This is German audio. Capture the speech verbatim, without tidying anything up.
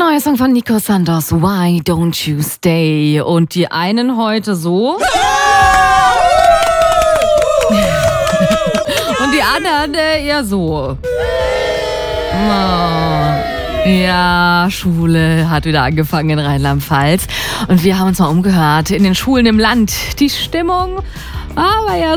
neue Song von Nico Santos, Why Don't You Stay? Und die einen heute so. Und die anderen äh, eher so. Oh. Ja, Schule hat wieder angefangen in Rheinland-Pfalz. Und wir haben uns mal umgehört in den Schulen im Land. Die Stimmung, aber ja,